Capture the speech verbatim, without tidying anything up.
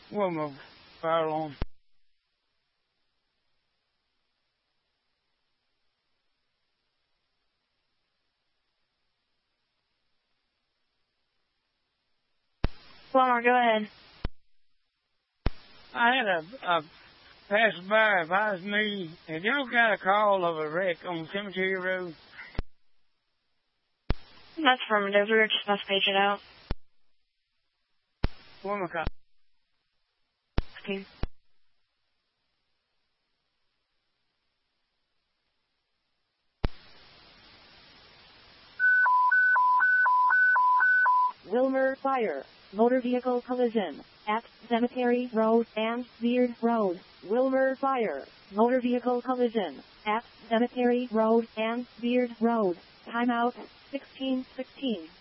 Well, my fire alarm. Plumber, go ahead. I had a, a passerby advise me, have y'all got a call of a wreck on Cemetery Road? That's affirmative. We were just about to page it out. What am I calling? Okay. Wilmer Fire. Motor vehicle collision at Cemetery Road and Beard Road. Wilmer Fire. Motor vehicle collision at Cemetery Road and Beard Road. Timeout sixteen sixteen.